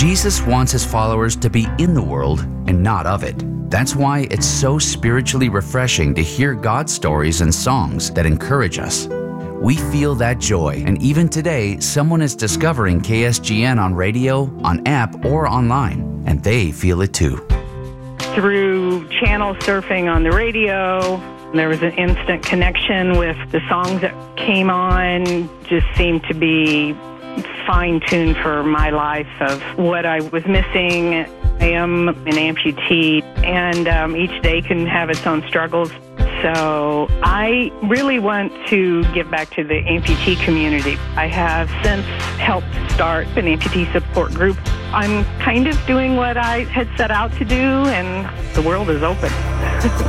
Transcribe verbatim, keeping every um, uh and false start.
Jesus wants his followers to be in the world and not of it. That's why it's so spiritually refreshing to hear God's stories and songs that encourage us. We feel that joy, and even today, someone is discovering K S G N on radio, on app, or online, and they feel it too. Through channel surfing on the radio, there was an instant connection with the songs that came on, just seemed to be fine-tuned for my life of what I was missing. I am an amputee, and um, each day can have its own struggles. So I really want to give back to the amputee community. I have since helped start an amputee support group. I'm kind of doing what I had set out to do, and the world is open.